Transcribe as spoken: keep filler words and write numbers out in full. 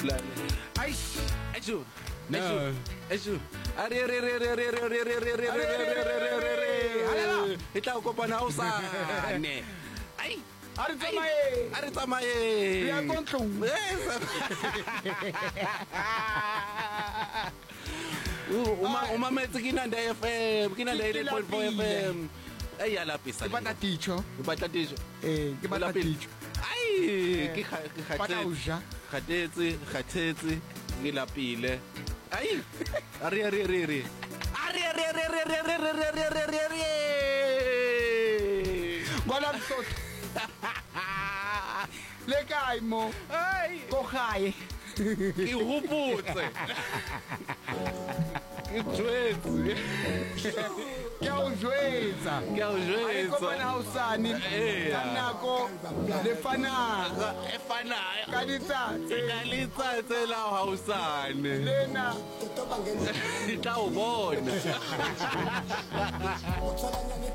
La Aish. Aishu. No. Aishu. Are re re re re re re re re re re re re. Halela. E tla o kopana o sane. Ai. A re tsamaye. A re tsamaye. Re ya ko ntlong. Uma uma metse kinanda F M, kinanda eight point four F M. Ai ya lapisa. Ke batla ticho. Ke batla ticho. Eh, ke batla ticho. Ai, ke ke Batla o ja. khatetse, khatetse, ke lapile. Ai. Are re re re. Are re re re re re re re re re re. Ngola msotho. Le kae mo? Ai, Ko gae. ke hopotse. Ke jwetse. Ke a o jwetsa. Ke a o Ai jwetsa. kopana hausane. Eh. Ka nako le fanaga. E fana Ka ditsatse. ka letsatse la hausane. Lena. Tla o bona.